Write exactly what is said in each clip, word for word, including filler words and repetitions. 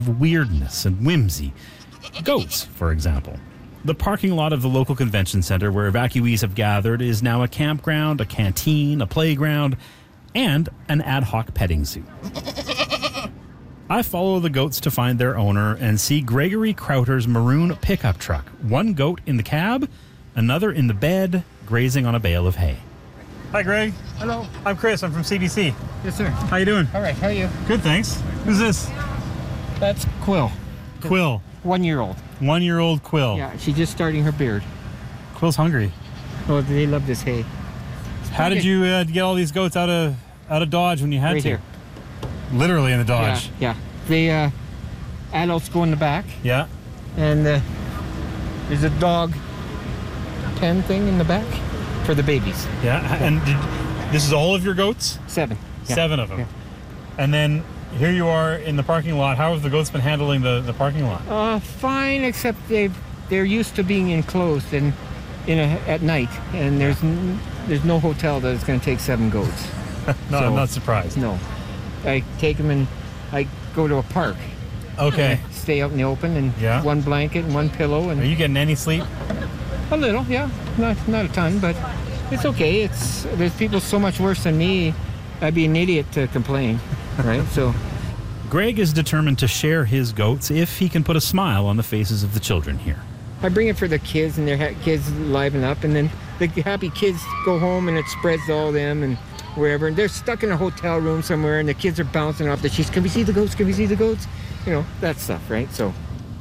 of weirdness and whimsy. Goats, for example. The parking lot of the local convention center where evacuees have gathered is now a campground, a canteen, a playground, and an ad hoc petting zoo. I follow the goats to find their owner and see Gregory Crowther's maroon pickup truck. One goat in the cab, another in the bed, grazing on a bale of hay. Hi, Greg. Hello. I'm Chris. I'm from C B C. Yes, sir. How you doing? All right, how are you? Good, thanks. Who's this? That's Quill. Quill. One-year-old. One-year-old Quill. Yeah, she's just starting her beard. Quill's hungry. Oh, they love this hay. How did you uh, get all these goats out of out of Dodge when you had right to? Here. Literally in the Dodge. Yeah, yeah. They, uh, adults go in the back. Yeah. And uh, there's a dog pen thing in the back for the babies. Yeah, and did, this is all of your goats? Seven. Yeah. Seven of them. Yeah. And then here you are in the parking lot. How have the goats been handling the, the parking lot? Uh, fine, except they've, they're used to being enclosed and in a, at night, and there's n- there's no hotel that is going to take seven goats. No, So, I'm not surprised. No. I take them and I go to a park. Okay. I stay out in the open and Yeah. one blanket and one pillow and Are you getting any sleep? a little, yeah. Not not a ton, but it's okay. It's there's people so much worse than me. I'd be an idiot to complain, right? So Greg is determined to share his goats if he can put a smile on the faces of the children here. I bring it for the kids, and their ha- kids liven up, and then the happy kids go home, and it spreads to all them and wherever. And they're stuck in a hotel room somewhere, and the kids are bouncing off the sheets. Can we see the goats? Can we see the goats? You know, that stuff, right? So.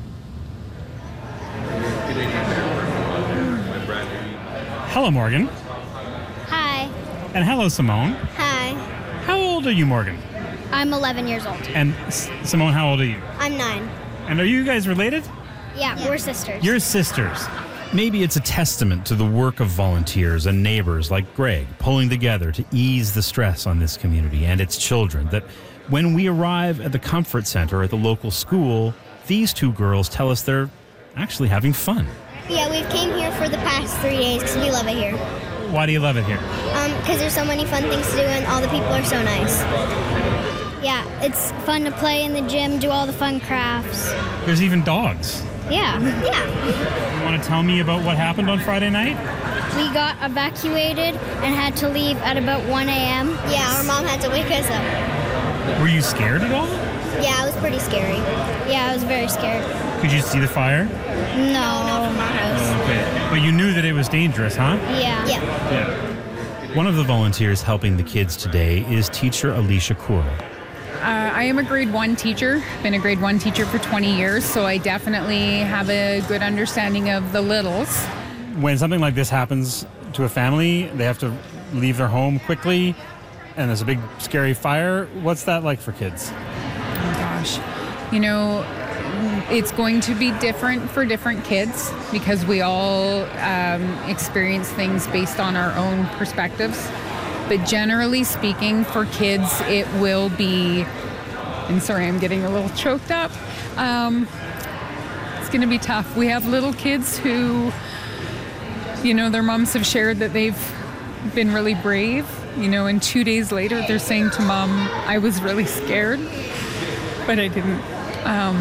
Hello, Morgan. Hi. And hello, Simone. Hi. How old are you, Morgan? I'm eleven years old. And S- Simone, how old are you? I'm nine. And are you guys related? Yeah, we're sisters. You're sisters. Maybe it's a testament to the work of volunteers and neighbors like Greg pulling together to ease the stress on this community and its children that when we arrive at the Comfort Center at the local school, these two girls tell us they're actually having fun. Yeah, we've came here for the past three days because we love it here. Why do you love it here? Um, because there's so many fun things to do and all the people are so nice. Yeah, it's fun to play in the gym, do all the fun crafts. There's even dogs. Yeah. Yeah. You want to tell me about what happened on Friday night? We got evacuated and had to leave at about one a.m. Yeah, our mom had to wake us up. Were you scared at all? Yeah, it was pretty scary. Yeah, I was very scared. Could you see the fire? No. Not from our house. Okay. But you knew that it was dangerous, huh? Yeah. Yeah. Yeah. One of the volunteers helping the kids today is teacher Alicia Cool. Uh, I am a grade one teacher, been a grade one teacher for twenty years, so I definitely have a good understanding of the littles. When something like this happens to a family, they have to leave their home quickly, and there's a big scary fire. What's that like for kids? Oh gosh. You know, it's going to be different for different kids because we all um, experience things based on our own perspectives. But generally speaking, for kids, it will be, and sorry, I'm getting a little choked up. Um, it's going to be tough. We have little kids who, you know, their moms have shared that they've been really brave, you know, and two days later they're saying to mom, I was really scared, but I didn't, um,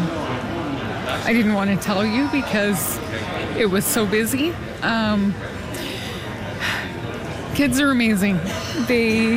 I didn't want to tell you because it was so busy. Um, Kids are amazing. They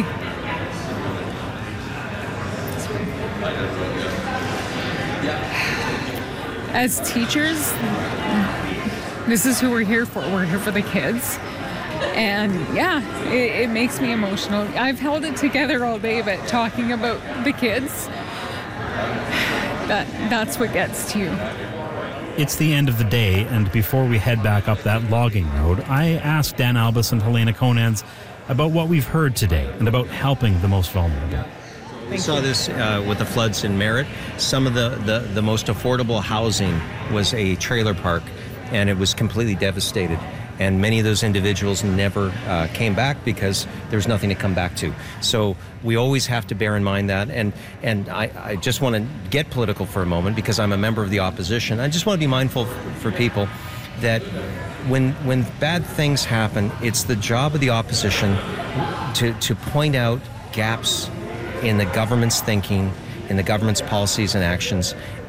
as teachers, this is who we're here for. We're here for the kids. And yeah, it, it makes me emotional. I've held it together all day, but talking about the kids, that that's what gets to you. It's the end of the day, and before we head back up that logging road, I asked Dan Albus and Helena Conans about what we've heard today and about helping the most vulnerable. We saw this uh, with the floods in Merritt. Some of the, the, the most affordable housing was a trailer park, and it was completely devastated. And many of those individuals never uh, came back because there was nothing to come back to. So we always have to bear in mind that. And and I, I just want to get political for a moment because I'm a member of the opposition. I just want to be mindful for people that when when bad things happen, it's the job of the opposition to, to point out gaps in the government's thinking, in the government's policies and actions,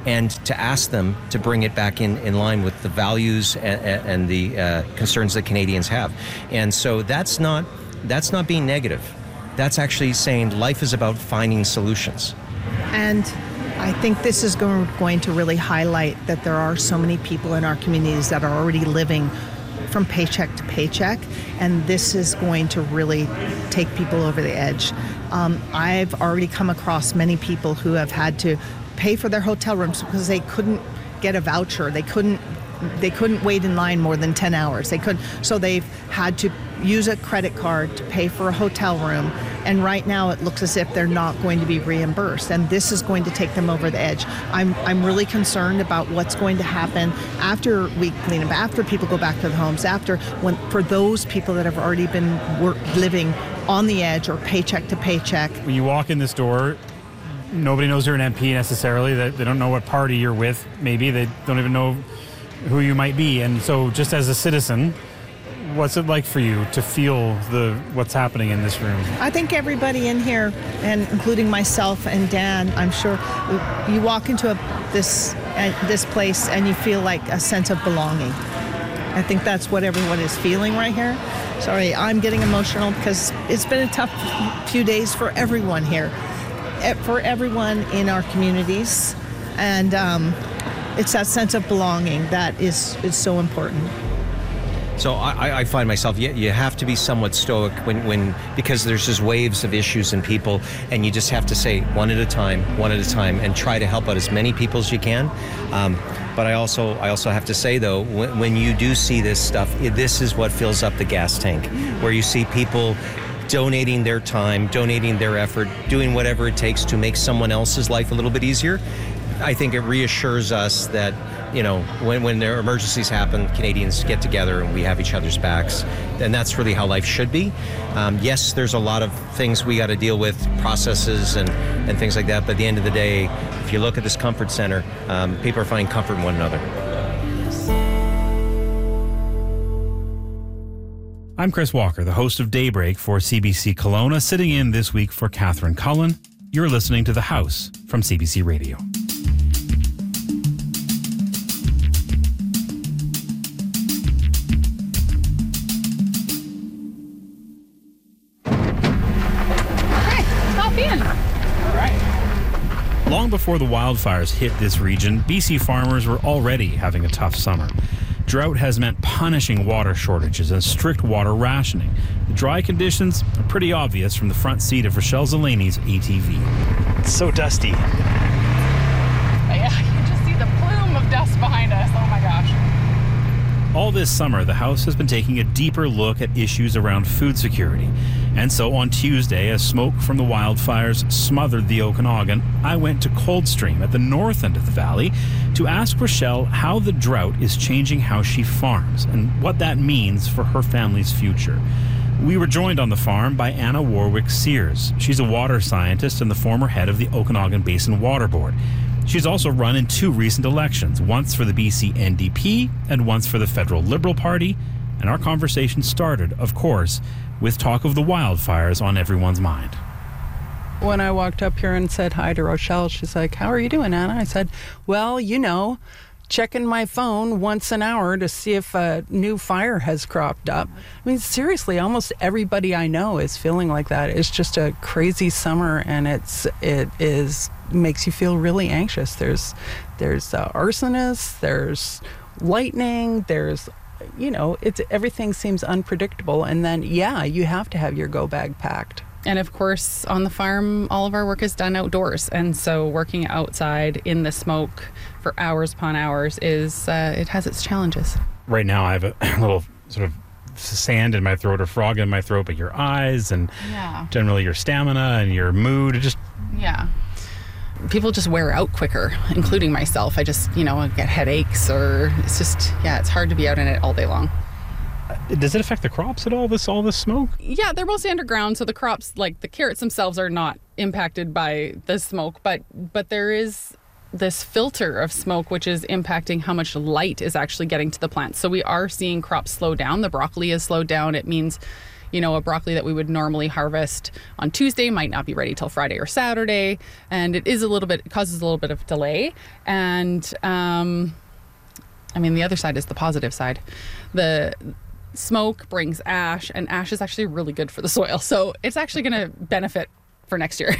and to ask them to bring it back in, in line with the values and, and the uh, concerns that Canadians have. And so that's not that's not being negative. That's actually saying life is about finding solutions. And I think this is going, going to really highlight that there are so many people in our communities that are already living from paycheck to paycheck, and this is going to really take people over the edge. Um, I've already come across many people who have had to pay for their hotel rooms because they couldn't get a voucher. They couldn't they couldn't wait in line more than ten hours. They could so they've had to use a credit card to pay for a hotel room, and right now it looks as if they're not going to be reimbursed, and this is going to take them over the edge. I'm I'm really concerned about what's going to happen after we clean up, after people go back to their homes, after when for those people that have already been work, living on the edge or paycheck to paycheck. When you walk in this door, nobody knows you're an M P necessarily. They, they don't know what party you're with. Maybe they don't even know who you might be. And so just as a citizen, what's it like for you to feel the what's happening in this room? I think everybody in here, and including myself and Dan, I'm sure, you walk into a, this uh, this place and you feel like a sense of belonging. I think that's what everyone is feeling right here. Sorry, I'm getting emotional because it's been a tough few days for everyone here, for everyone in our communities, and um, it's that sense of belonging that is, is so important. So I, I find myself, you, you have to be somewhat stoic when, when because there's just waves of issues and people, and you just have to say one at a time, one at a time, and try to help out as many people as you can. Um, but I also I also have to say, though, when, when you do see this stuff, it, this is what fills up the gas tank, where you see people donating their time, donating their effort, doing whatever it takes to make someone else's life a little bit easier. I think it reassures us that, you know, when, when there emergencies happen, Canadians get together and we have each other's backs. And that's really how life should be. Um, yes, there's a lot of things we got to deal with, processes and, and things like that. But at the end of the day, if you look at this comfort center, um, people are finding comfort in one another. I'm Chris Walker, the host of Daybreak for C B C Kelowna, sitting in this week for Catherine Cullen. You're listening to The House from C B C Radio. Long before the wildfires hit this region, B C farmers were already having a tough summer. Drought has meant punishing water shortages and strict water rationing. The dry conditions are pretty obvious from the front seat of Rochelle Zelany's A T V. It's so dusty. Yeah, you can just see the plume of dust behind us. Oh my gosh. All this summer, the House has been taking a deeper look at issues around food security. And so on Tuesday, as smoke from the wildfires smothered the Okanagan, I went to Coldstream at the north end of the valley to ask Rochelle how the drought is changing how she farms and what that means for her family's future. We were joined on the farm by Anna Warwick Sears. She's a water scientist and the former head of the Okanagan Basin Water Board. She's also run in two recent elections, once for the B C N D P and once for the Federal Liberal Party. And our conversation started, of course, with talk of the wildfires on everyone's mind. When I walked up here and said hi to Rochelle, she's like, "How are you doing, Anna?" I said, "Well, you know, checking my phone once an hour to see if a new fire has cropped up." I mean, seriously, almost everybody I know is feeling like that. It's just a crazy summer, and it's it is makes you feel really anxious. There's there's uh, arsonists, there's lightning, there's you know, it's everything seems unpredictable, and then yeah, you have to have your go bag packed. And of course, on the farm, all of our work is done outdoors, and so working outside in the smoke for hours upon hours is uh, it has its challenges. Right now, I have a little sort of sand in my throat or frog in my throat, but your eyes and yeah. generally your stamina and your mood, it just yeah. People just wear out quicker, including myself. I just, you know, get headaches, or it's just, yeah, it's hard to be out in it all day long. Does it affect the crops at all, this all this smoke? Yeah, they're mostly underground, so the crops, like the carrots themselves, are not impacted by the smoke, but but there is this filter of smoke which is impacting how much light is actually getting to the plants. So we are seeing crops slow down. The broccoli is slowed down. It means, You know, a broccoli that we would normally harvest on Tuesday might not be ready till Friday or Saturday, and it is a little bit, it causes a little bit of delay. And um, I mean, the other side is the positive side. The smoke brings ash, and ash is actually really good for the soil, so it's actually going to benefit for next year.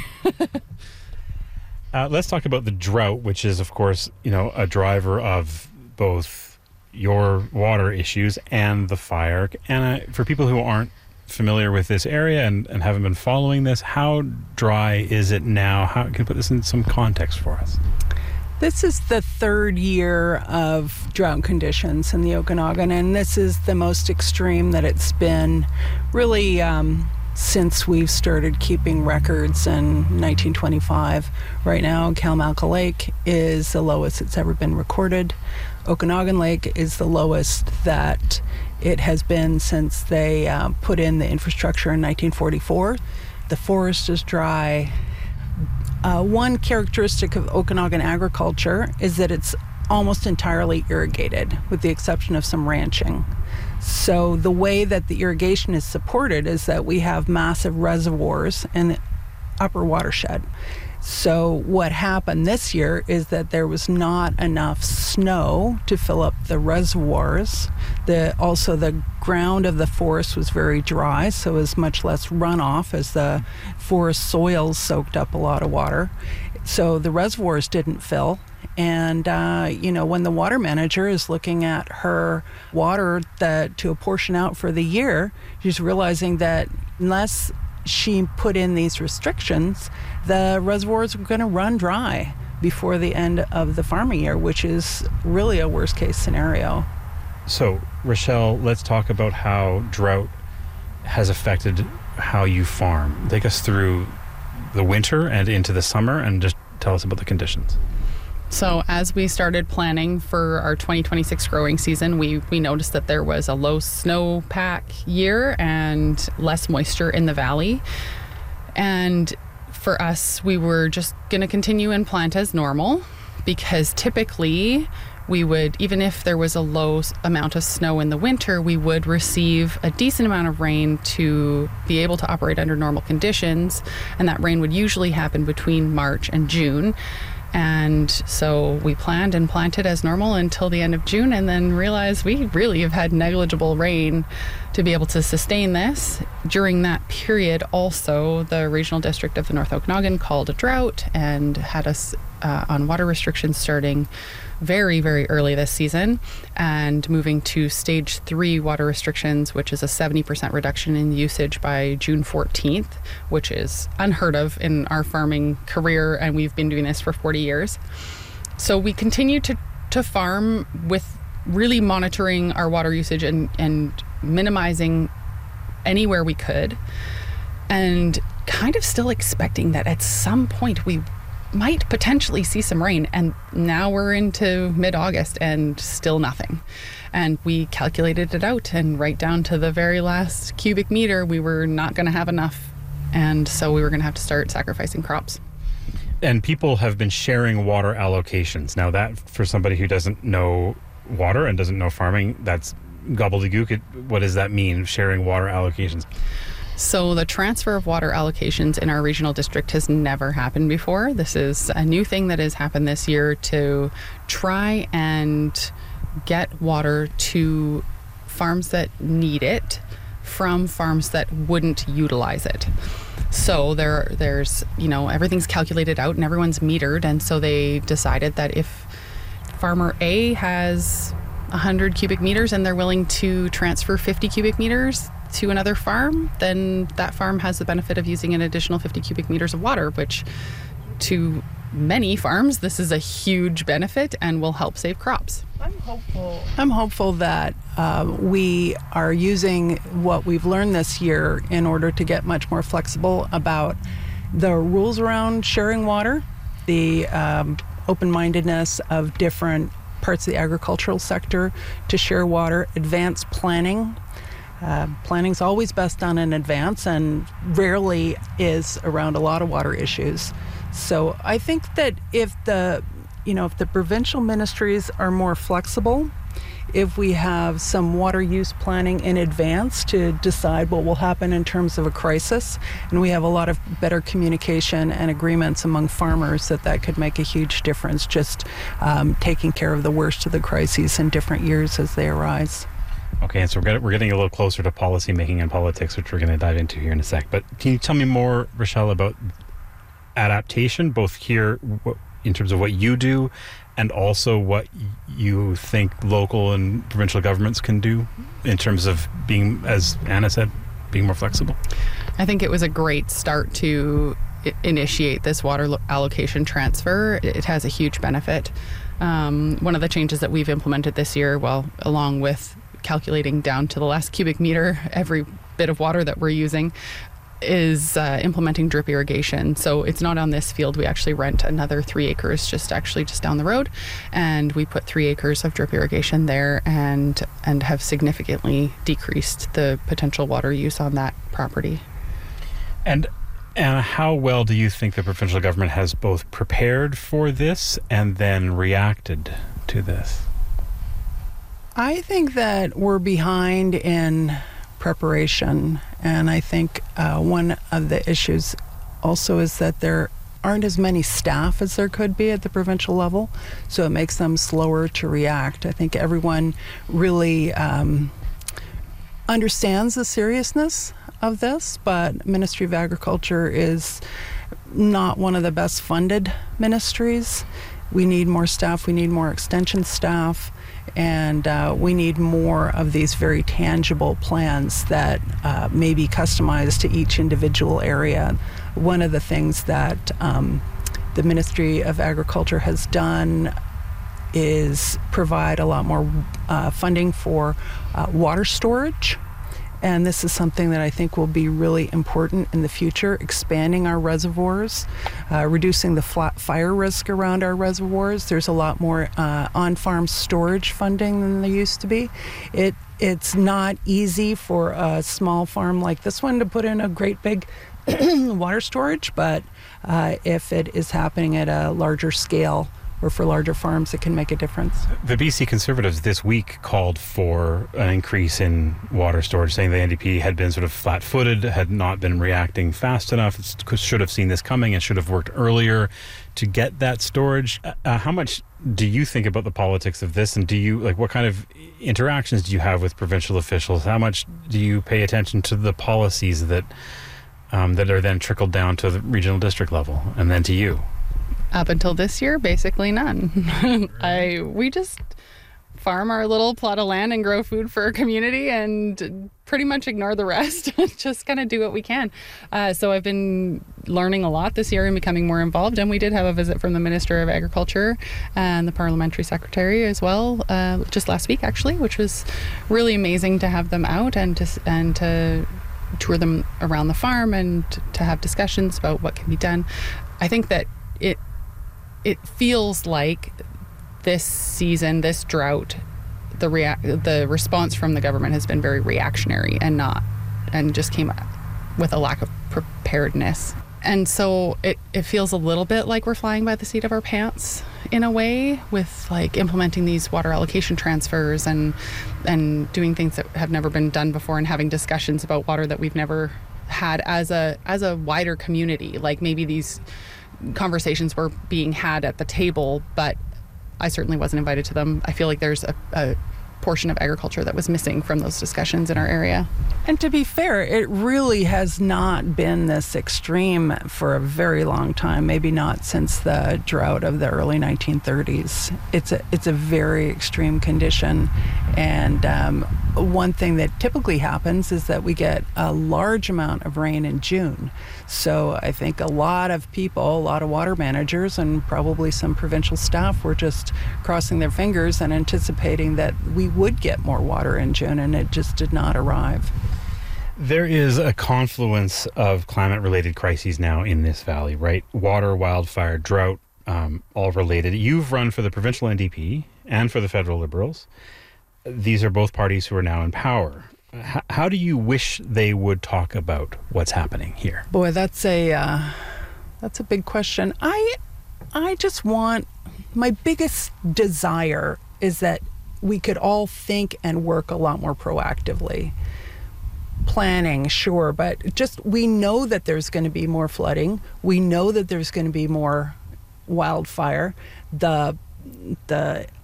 uh, let's talk about the drought, which is, of course, you know, a driver of both your water issues and the fire. And uh, for people who aren't familiar with this area and, and haven't been following this, how dry is it now? How can you put this in some context for us? This is the third year of drought conditions in the Okanagan, and this is the most extreme that it's been really um, since we've started keeping records in nineteen twenty-five. Right now, Kalmalka Lake is the lowest it's ever been recorded. Okanagan Lake is the lowest that it has been since they uh, put in the infrastructure in nineteen forty-four. The forest is dry. Uh, one characteristic of Okanagan agriculture is that it's almost entirely irrigated, with the exception of some ranching. So the way that the irrigation is supported is that we have massive reservoirs in the upper watershed. So what happened this year is that there was not enough snow to fill up the reservoirs. The, also, the ground of the forest was very dry, so it was much less runoff as the forest soils soaked up a lot of water. So the reservoirs didn't fill. And, uh, you know, when the water manager is looking at her water that to apportion out for the year, she's realizing that unless she put in these restrictions, the reservoirs were going to run dry before the end of the farming year, which is really a worst case scenario. So, Rochelle, let's talk about how drought has affected how you farm. Take us through the winter and into the summer, and just tell us about the conditions. So as we started planning for our twenty twenty-six growing season, we, we noticed that there was a low snowpack year and less moisture in the valley. And for us, we were just going to continue and plant as normal, because typically we would, even if there was a low amount of snow in the winter, we would receive a decent amount of rain to be able to operate under normal conditions. And that rain would usually happen between March and June. And so we planned and planted as normal until the end of June, and then realized we really have had negligible rain to be able to sustain this. During that period also, the Regional District of the North Okanagan called a drought and had us uh, on water restrictions starting very, very early this season, and moving to stage three water restrictions, which is a seventy percent reduction in usage by June fourteenth, which is unheard of in our farming career, and we've been doing this for forty years. So we continue to, to farm with really monitoring our water usage and, and minimizing anywhere we could, and kind of still expecting that at some point we might potentially see some rain. And now we're into mid-August and still nothing. And we calculated it out, and right down to the very last cubic meter, we were not going to have enough. And so we were going to have to start sacrificing crops. And people have been sharing water allocations. Now that, for somebody who doesn't know water and doesn't know farming, that's gobbledygook. It, what does that mean, sharing water allocations? So the transfer of water allocations in our regional district has never happened before. This is a new thing that has happened this year to try and get water to farms that need it from farms that wouldn't utilize it. So there, there's, you know, everything's calculated out and everyone's metered. And so they decided that if farmer A has one hundred cubic meters and they're willing to transfer fifty cubic meters to another farm, then that farm has the benefit of using an additional fifty cubic meters of water, which to many farms, this is a huge benefit and will help save crops. I'm hopeful. I'm hopeful that uh, we are using what we've learned this year in order to get much more flexible about the rules around sharing water, the um, open-mindedness of different parts of the agricultural sector to share water, advanced planning. Uh, planning's always best done in advance and rarely is around a lot of water issues. So I think that if the, you know, if the provincial ministries are more flexible if we have some water use planning in advance to decide what will happen in terms of a crisis, and we have a lot of better communication and agreements among farmers, that that could make a huge difference, just um, taking care of the worst of the crises in different years as they arise. Okay, and so we're getting, we're getting a little closer to policy making and politics, which we're going to dive into here in a sec. But can you tell me more, Rochelle, about adaptation, both here in terms of what you do and also what you think local and provincial governments can do in terms of being, as Anna said, being more flexible? I think it was a great start to I- initiate this water lo- allocation transfer. It has a huge benefit. Um, one of the changes that we've implemented this year, well, along with calculating down to the last cubic meter every bit of water that we're using, is uh, implementing drip irrigation. So it's not on this field. We actually rent another three acres just actually just down the road, and we put three acres of drip irrigation there, and and have significantly decreased the potential water use on that property. And Anna, how well do you think the provincial government has both prepared for this and then reacted to this? I think that we're behind in preparation, and I think uh, one of the issues also is that there aren't as many staff as there could be at the provincial level, so it makes them slower to react. I think everyone really um, understands the seriousness of this, but Ministry of Agriculture is not one of the best funded ministries. We need more staff, we need more extension staff, and uh, we need more of these very tangible plans that uh, may be customized to each individual area. One of the things that um, the Ministry of Agriculture has done is provide a lot more uh, funding for uh, water storage. And this is something that I think will be really important in the future, expanding our reservoirs, uh, reducing the flat fire risk around our reservoirs. There's a lot more uh, on-farm storage funding than there used to be. It It's not easy for a small farm like this one to put in a great big water storage, but uh, if it is happening at a larger scale, or for larger farms, it can make a difference. The B C Conservatives this week called for an increase in water storage, saying the N D P had been sort of flat-footed, had not been reacting fast enough, should have seen this coming and should have worked earlier to get that storage. Uh, how much do you think about the politics of this, and do you, like, what kind of interactions do you have with provincial officials? How much do you pay attention to the policies that um, that are then trickled down to the regional district level and then to you? Up until this year, basically none. I we just farm our little plot of land and grow food for our community and pretty much ignore the rest. Just kind of do what we can. Uh, so I've been learning a lot this year and becoming more involved. And we did have a visit from the Minister of Agriculture and the Parliamentary Secretary as well, uh, just last week actually, which was really amazing to have them out and to and to tour them around the farm and to have discussions about what can be done. I think that it. It feels like this season, this drought, the rea- the response from the government has been very reactionary and not, and just came with a lack of preparedness. And so it, it feels a little bit like we're flying by the seat of our pants in a way, with like implementing these water allocation transfers and and doing things that have never been done before, and having discussions about water that we've never had as a as a wider community. Like maybe these conversations were being had at the table, but I certainly wasn't invited to them. I feel like there's a, a portion of agriculture that was missing from those discussions in our area. And to be fair, it really has not been this extreme for a very long time, maybe not since the drought of the early nineteen thirties. It's a, it's a very extreme condition. And um, one thing that typically happens is that we get a large amount of rain in June. So I think a lot of people, a lot of water managers, and probably some provincial staff were just crossing their fingers and anticipating that we would get more water in June, and it just did not arrive. There is a confluence of climate-related crises now in this valley, right? Water, wildfire, drought, um, all related. You've run for the provincial N D P and for the federal Liberals. These are both parties who are now in power. H- how do you wish they would talk about what's happening here? Boy, that's a uh, that's a big question. I I just want, my biggest desire is that we could all think and work a lot more proactively. Planning, sure, but just we know that there's going to be more flooding. We know that there's going to be more wildfire. The the